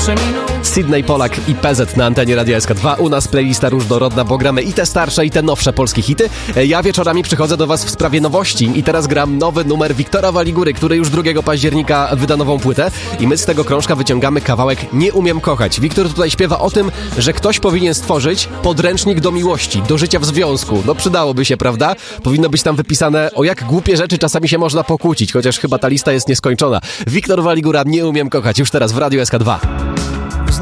Sydney Polak i PZ na antenie Radia SK2. U nas playlista różnorodna, bo gramy i te starsze, i te nowsze polskie hity. Ja wieczorami przychodzę do was w sprawie nowości i teraz gram nowy numer Wiktora Waligury, który już 2 października wyda nową płytę i my z tego krążka wyciągamy kawałek Nie umiem kochać. Wiktor tutaj śpiewa o tym, że ktoś powinien stworzyć podręcznik do miłości, do życia w związku. No przydałoby się, prawda? Powinno być tam wypisane, o jak głupie rzeczy czasami się można pokłócić, chociaż chyba ta lista jest nieskończona. Wiktor Waligura, Nie umiem kochać, już teraz w Radiu SK2.